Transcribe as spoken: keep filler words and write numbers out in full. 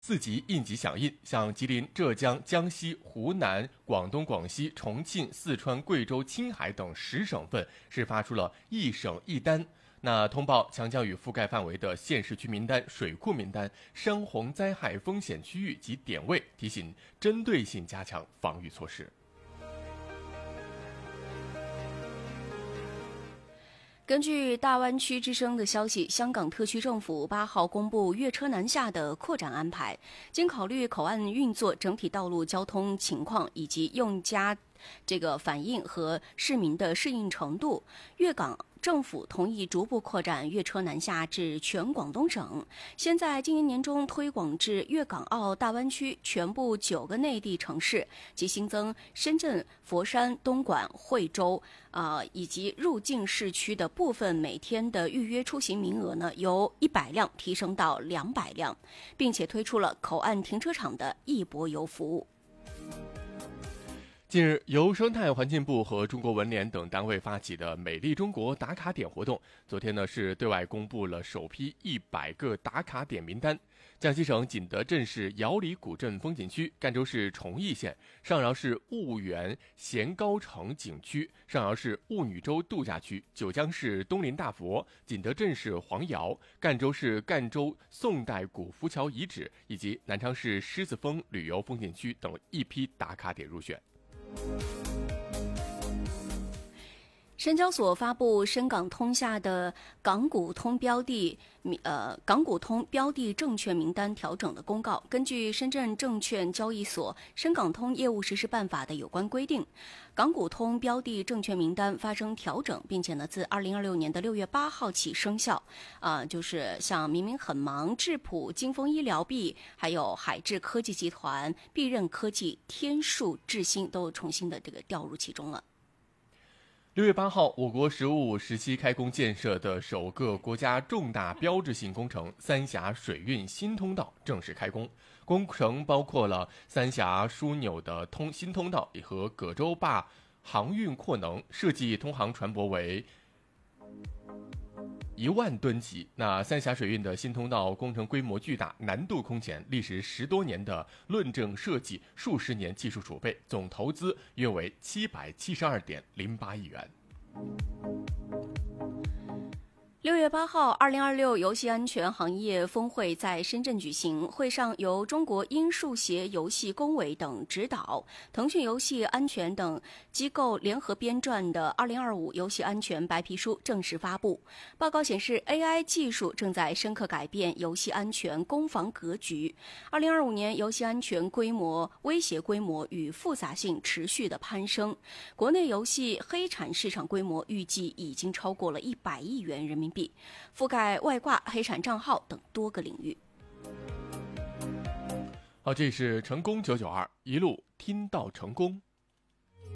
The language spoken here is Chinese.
四级应急响应，像吉林、浙江、江西、湖南、广东、广西、重庆、四川、贵州、青海等十省份是发出了一省一单。那通报强降雨覆盖范围的县市区名单、水库名单、山洪灾害风险区域及点位，提醒针对性加强防御措施。 根据大湾区之声的消息，香港特区政府八号公布粤车南下的扩展安排。经考虑口岸运作整体道路交通情况以及用家这个反应和市民的适应程度，粤港政府同意逐步扩展粤车南下至全广东省，先在今年年中推广至粤港澳大湾区全部九个内地城市，及新增深圳、佛山、东莞、惠州啊、呃、以及入境市区的部分每天的预约出行名额呢，由一百辆提升到两百辆，并且推出了口岸停车场的一泊游服务。 近日，由生态环境部和中国文联等单位发起的美丽中国打卡点活动，昨天呢是对外公布了首批一百个打卡点名单。江西省景德镇市瑶里古镇风景区、赣州市崇义县、上饶市婺源咸高城景区、上饶市婺女洲度假区、九江市东林大佛、景德镇市黄窑、赣州市赣州宋代古浮桥遗址以及南昌市狮子峰旅游风景区等一批打卡点入选。 深交所发布深港通下的港股通标的呃港股通标的证券名单调整的公告。根据深圳证券交易所深港通业务实施办法的有关规定，港股通标的证券名单发生调整，并且呢自二零二六年的六月八号起生效。啊、呃，就是像明明很忙、智普、金丰医疗币，还有海智科技集团、必任科技、天数智新都重新的这个调入其中了。 六月八号，我国“十五五”时期开工建设的首个国家重大标志性工程——三峡水运新通道正式开工。工程包括了三峡枢纽的通新通道和葛洲坝航运扩能，设计通航船舶为一万吨级。那三峡水运的新通道工程规模巨大，难度空前，历时十多年的论证设计，数十年技术储备，总投资约为七百七十二点零八亿元。 六月八号，二零二六游戏安全行业峰会在深圳举行。会上由中国英数协游戏工委等指导，腾讯游戏安全等机构联合编撰的二零二五游戏安全白皮书正式发布。报告显示 ，A I 技术正在深刻改变游戏安全攻防格局。二零二五年，游戏安全规模、威胁规模与复杂性持续的攀升。国内游戏黑产市场规模预计已经超过了一百亿元人民币。覆盖外挂、黑产账号等多个领域。 好，这是成功九九二，一路听到成功。